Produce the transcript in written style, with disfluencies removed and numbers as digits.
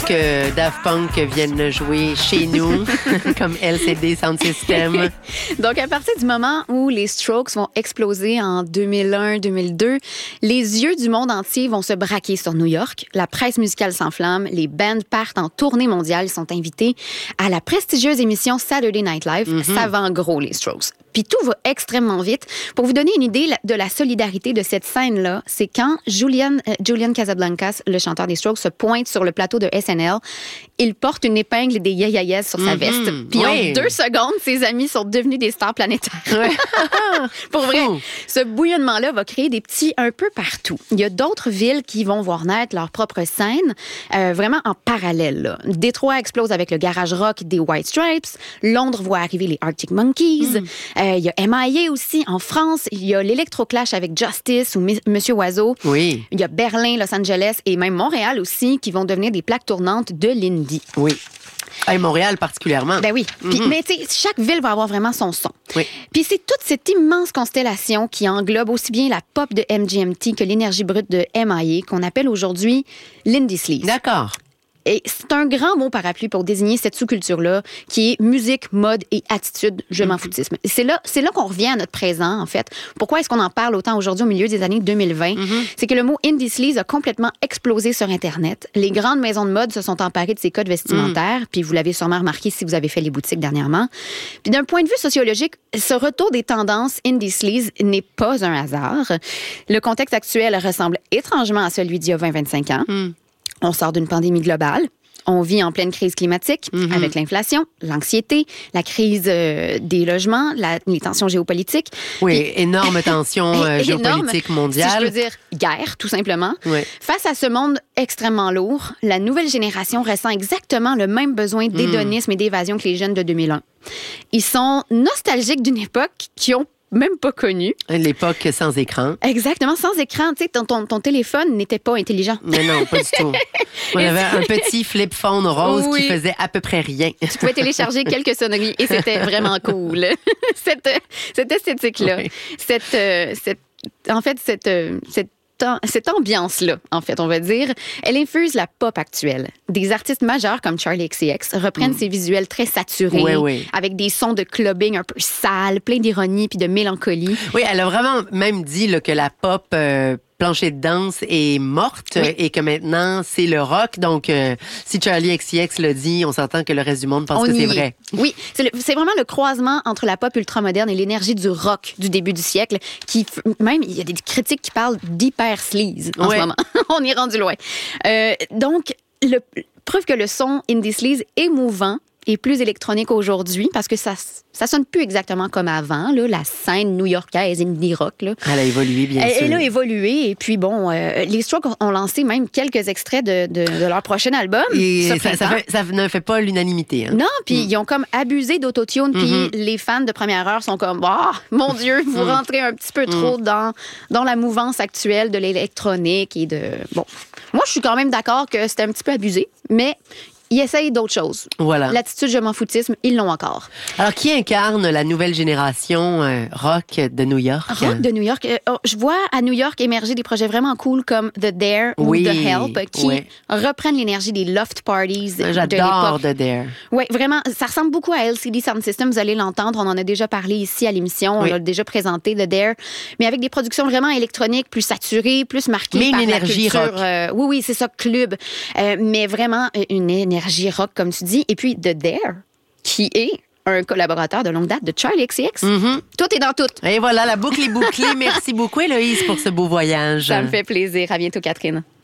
que Daft Punk vienne jouer chez nous, comme LCD Sound System. Donc, à partir du moment où les Strokes vont exploser en 2001-2002, les yeux du monde entier vont se braquer sur New York. La presse musicale s'enflamme, les bands partent en tournée mondiale, ils sont invités à la prestigieuse émission Saturday Night Live. Ça vend gros, les Strokes. Puis tout va extrêmement vite. Pour vous donner une idée de la solidarité de cette scène-là, c'est quand Julian Casablancas, le chanteur des Strokes, se pointe sur le plateau de SNL, il porte une épingle des Yeah-Yeah-Yeahs sur sa veste. Puis en 2 secondes, ses amis sont devenus des stars planétaires. Pour vrai, ce bouillonnement-là va créer des petits un peu partout. Il y a d'autres villes qui vont voir naître leur propre scène, vraiment en parallèle. Là. Détroit explose avec le garage rock des White Stripes. Londres voit arriver les Arctic Monkeys. Il y a MIA aussi en France. Il y a l'Electroclash avec Justice ou Monsieur Oiseau. Oui. Il y a Berlin, Los Angeles et même Montréal aussi qui vont devenir des plaques tournantes de l'indie. Oui. Et Montréal particulièrement. Ben oui. Puis, mais tu sais, chaque ville va avoir vraiment son son. Oui. Puis c'est toute cette immense constellation qui englobe aussi bien la pop de MGMT que l'énergie brute de MIA qu'on appelle aujourd'hui l'indie sleaze. D'accord. Et c'est un grand mot parapluie pour désigner cette sous-culture-là qui est musique, mode et attitude, je m'en foutisme. Et c'est là qu'on revient à notre présent, en fait. Pourquoi est-ce qu'on en parle autant aujourd'hui au milieu des années 2020? C'est que le mot indie sleaze a complètement explosé sur Internet. Les grandes maisons de mode se sont emparées de ces codes vestimentaires, puis vous l'avez sûrement remarqué si vous avez fait les boutiques dernièrement. Puis d'un point de vue sociologique, ce retour des tendances indie sleaze n'est pas un hasard. Le contexte actuel ressemble étrangement à celui d'il y a 20-25 ans. On sort d'une pandémie globale. On vit en pleine crise climatique avec l'inflation, l'anxiété, la crise des logements, les tensions géopolitiques. Oui, Puis, énorme tension géopolitique mondiale. Si je veux dire guerre, tout simplement. Oui. Face à ce monde extrêmement lourd, la nouvelle génération ressent exactement le même besoin d'hédonisme et d'évasion que les jeunes de 2001. Ils sont nostalgiques d'une époque qui ont même pas connu. L'époque sans écran. Exactement, sans écran. Tu sais, ton téléphone n'était pas intelligent. Mais non, pas du tout. On avait un petit flip phone rose qui faisait à peu près rien. Tu pouvais télécharger quelques sonneries et c'était vraiment cool. cette esthétique-là. Oui. Cette ambiance-là, en fait, on va dire, elle infuse la pop actuelle. Des artistes majeurs comme Charli XCX reprennent ces visuels très saturés, avec des sons de clubbing un peu sales, plein d'ironie puis de mélancolie. Oui, elle a vraiment même dit là, que la pop plancher de danse est morte et que maintenant, c'est le rock. Donc, si Charli XCX le dit, on s'entend que le reste du monde pense que c'est vrai. Oui, c'est vraiment le croisement entre la pop ultramoderne et l'énergie du rock du début du siècle. Même, il y a des critiques qui parlent d'hyper sleaze en ce moment. On est rendu loin. Donc, preuve que le son indie sleaze est mouvant et plus électronique aujourd'hui parce que ça sonne plus exactement comme avant, là, la scène new-yorkaise indie rock. Là. Elle a évolué, bien sûr. Elle a évolué. Et puis, bon, les Strokes ont lancé même quelques extraits de leur prochain album. Et ça ne fait pas l'unanimité. Hein? Non, puis ils ont comme abusé d'autotune. Puis les fans de première heure sont comme, mon Dieu, vous rentrez un petit peu trop dans la mouvance actuelle de l'électronique et de... Bon, moi, je suis quand même d'accord que c'était un petit peu abusé, mais... Ils essayent d'autres choses. Voilà. L'attitude je m'en foutisme, ils l'ont encore. Alors, qui incarne la nouvelle génération rock de New York? Rock de New York. Je vois à New York émerger des projets vraiment cool comme The Dare ou The Help qui reprennent l'énergie des loft parties de l'époque. J'adore The Dare. Oui, vraiment. Ça ressemble beaucoup à LCD Sound System. Vous allez l'entendre. On en a déjà parlé ici à l'émission. On l'a déjà présenté, The Dare. Mais avec des productions vraiment électroniques, plus saturées, plus marquées mais par une énergie la culture. rock. Oui, c'est ça, club. Mais vraiment une énergie rock, comme tu dis. Et puis, The Dare, qui est un collaborateur de longue date de Charli XCX. Tout est dans tout. Et voilà, la boucle est bouclée. Merci beaucoup, Héloïse, pour ce beau voyage. Ça me fait plaisir. À bientôt, Catherine.